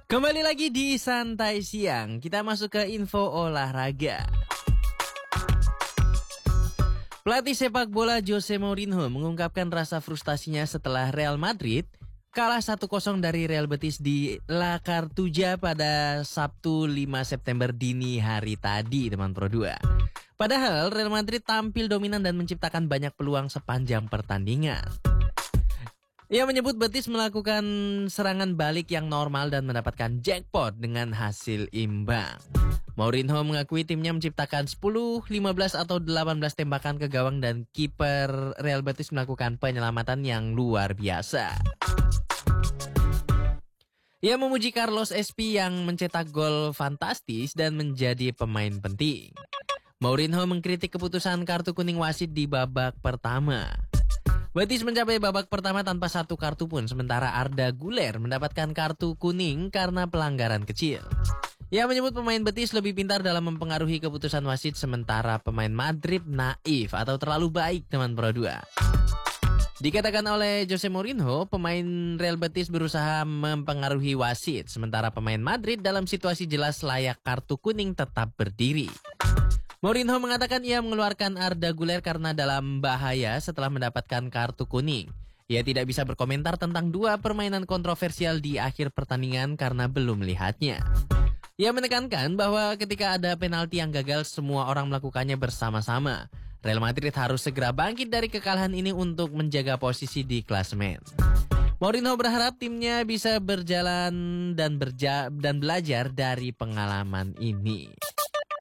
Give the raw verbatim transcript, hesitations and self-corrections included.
Kembali lagi di Santai Siang, kita masuk ke info olahraga. Pelatih sepak bola Jose Mourinho mengungkapkan rasa frustasinya setelah Real Madrid kalah satu kosong dari Real Betis di La Cartuja pada Sabtu lima September dini hari tadi, teman Pro dua. Padahal Real Madrid tampil dominan dan menciptakan banyak peluang sepanjang pertandingan. Ia menyebut Betis melakukan serangan balik yang normal dan mendapatkan jackpot dengan hasil imbang. Mourinho mengakui timnya menciptakan sepuluh, lima belas atau delapan belas tembakan ke gawang dan kiper Real Betis melakukan penyelamatan yang luar biasa. Ia memuji Carlos Espi yang mencetak gol fantastis dan menjadi pemain penting. Mourinho mengkritik keputusan kartu kuning wasit di babak pertama. Betis mencapai babak pertama tanpa satu kartu pun, sementara Arda Güler mendapatkan kartu kuning karena pelanggaran kecil. Ia menyebut pemain Betis lebih pintar dalam mempengaruhi keputusan wasit, sementara pemain Madrid naif atau terlalu baik, teman Pro dua. Dikatakan oleh Jose Mourinho, pemain Real Betis berusaha mempengaruhi wasit, sementara pemain Madrid dalam situasi jelas layak kartu kuning tetap berdiri. Mourinho mengatakan ia mengeluarkan Arda Güler karena dalam bahaya setelah mendapatkan kartu kuning. Ia tidak bisa berkomentar tentang dua permainan kontroversial di akhir pertandingan karena belum melihatnya. Ia menekankan bahwa ketika ada penalti yang gagal, semua orang melakukannya bersama-sama. Real Madrid harus segera bangkit dari kekalahan ini untuk menjaga posisi di klasemen. Mourinho berharap timnya bisa berjalan dan berja dan belajar dari pengalaman ini.